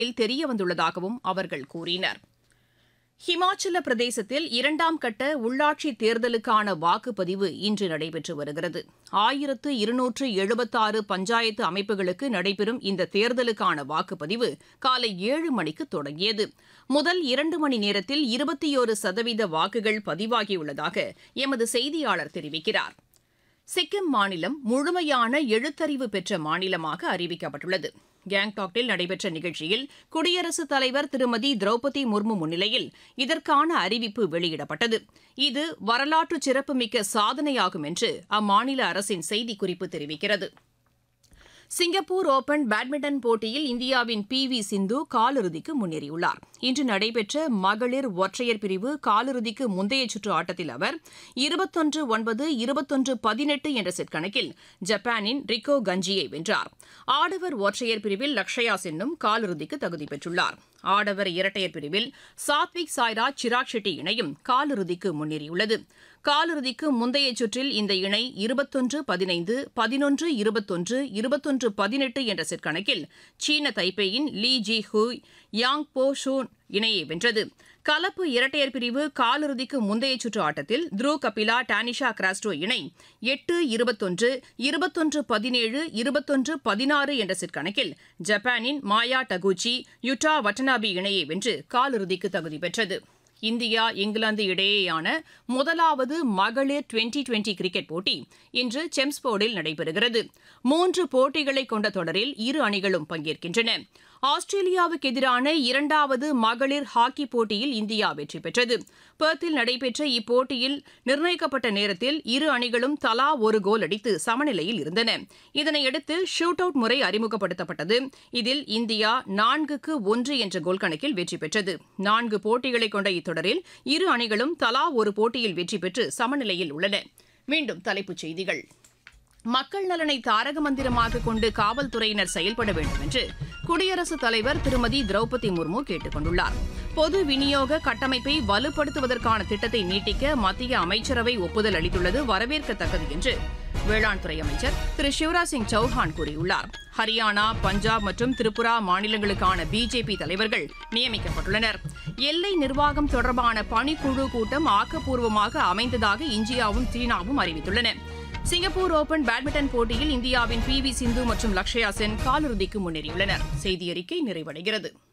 தெரியவந்துள்ளதாகவும் அவர்கள் கூறினர். ஹிமாச்சல பிரதேசத்தில் 2ஆம் கட்ட உள்ளாட்சித் தேர்தலுக்கான வாக்குப்பதிவு இன்று நடைபெற்று வருகிறது. 1276 பஞ்சாயத்து அமைப்புகளுக்கு நடைபெறும் இந்த தேர்தலுக்கான வாக்குப்பதிவு காலை 7 மணிக்கு தொடங்கியது. முதல் 2 மணி நேரத்தில் 21% வாக்குகள் பதிவாகியுள்ளதாக எமது செய்தியாளர் தெரிவிக்கிறார். சிக்கிம் மாநிலம் முழுமையான எழுத்தறிவு பெற்ற மாநிலமாக அறிவிக்கப்பட்டுள்ளது. கேங்டாக்கில் நடைபெற்ற நிகழ்ச்சியில் குடியரசுத் தலைவர் திருமதி திரௌபதி முர்மு முன்னிலையில் இதற்கான அறிவிப்பு வெளியிடப்பட்டது. இது வரலாற்று சிறப்புமிக்க சாதனையாகும் என்று அம்மாநில அரசின் செய்திக்குறிப்பு தெரிவிக்கிறது. சிங்கப்பூர் ஓபன் பேட்மிண்டன் போட்டியில் இந்தியாவின் PV சிந்து காலிறுதிக்கு முன்னேறியுள்ளார். இன்று நடைபெற்ற மகளிர் ஒற்றையர் பிரிவு காலிறுதிக்கு முந்தைய சுற்று ஆட்டத்தில் அவர் 21-9, 21-18 என்ற செட் கணக்கில் ஜப்பானின் ரிக்கோ கஞ்சியை வென்றார். ஆடவர் ஒற்றையர் பிரிவில் லக்ஷயா சென்னும் காலிறுதிக்கு தகுதி பெற்றுள்ளார். ஆடவர் இரட்டையர் பிரிவில் சாத்விக் சாய்ராஜ் சிராக் ஷெட்டி இணையும் காலிறுதிக்கு முன்னேறியுள்ளது. காலிறுதிக்கு முந்தைய சுற்றில் இந்த இணை 21-15, 11-21, 21-18 என்ற செட் கணக்கில் சீன தைப்பேயின் லீ ஜி ஹூய் யாங் போ ஷூன் இணையை வென்றது. கலப்பு இரட்டையர் பிரிவு காலிறுதிக்கு முந்தைய சுற்று ஆட்டத்தில் த்ருவ் கபிலா டானிஷா கிராஸ்டோ இணை 8-21, 21-17, 21-16 என்ற செட் கணக்கில் ஜப்பானின் மாயா டகுச்சி யுட்டா வட்டனாபி இணையை வென்று காலிறுதிக்கு தகுதி பெற்றது. இந்தியா இங்கிலாந்து இடையேயான முதலாவது மகளிர் 2020 கிரிக்கெட் போட்டி இன்று செம்ஸ்போர்டில் நடைபெறுகிறது. 3 போட்டிகளை கொண்ட தொடரில் இரு அணிகளும் பங்கேற்கின்றன. ஆஸ்திரேலியாவுக்கு எதிரான 2வது மகளிர் ஹாக்கி போட்டியில் இந்தியா வெற்றி பெற்றது. பெர்த்தில் நடைபெற்ற இப்போட்டியில் நிர்ணயிக்கப்பட்ட நேரத்தில் இரு அணிகளும் தலா ஒரு கோல் அடித்து சமநிலையில் இருந்தன. இதனையடுத்து ஷூட் அவுட் முறை அறிமுகப்படுத்தப்பட்டது. இதில் இந்தியா 4-1 என்ற கோல் கணக்கில் வெற்றி பெற்றது. 4 போட்டிகளை கொண்ட இத்தொடரில் இரு அணிகளும் தலா ஒரு போட்டியில் வெற்றி பெற்று சமநிலையில் உள்ளன. மீண்டும் தலைப்புச் செய்திகள். மக்கள் நலனை தாரக மந்திரமாக கொண்டு காவல்துறையினர் செயல்பட வேண்டும் என்று குடியரசுத் தலைவர் திருமதி திரௌபதி முர்மு கேட்டுக் கொண்டுள்ளார். பொது விநியோக கட்டமைப்பை வலுப்படுத்துவதற்கான திட்டத்தை நீட்டிக்க மத்திய அமைச்சரவை ஒப்புதல் அளித்துள்ளது வரவேற்கத்தக்கது என்று வேளாண் துறை அமைச்சர் திரு சிவராஜ் சிங் சௌஹான் கூறியுள்ளார். ஹரியானா, பஞ்சாப் மற்றும் திரிபுரா மாநிலங்களுக்கான பிஜேபி தலைவர்கள் நியமிக்கப்பட்டுள்ளனர். எல்லை நிர்வாகம் தொடர்பான பணிக்குழு கூட்டம் ஆக்கப்பூர்வமாக அமைந்ததாக இந்தியாவும் சீனாவும் அறிவித்துள்ளன. சிங்கப்பூர் ஓபன் பேட்மிண்டன் போட்டியில் இந்தியாவின் PV சிந்து மற்றும் லக்ஷயா சென் காலிறுதிக்கு முன்னேறியுள்ளனர். செய்தியறிக்கை நிறைவடைகிறது.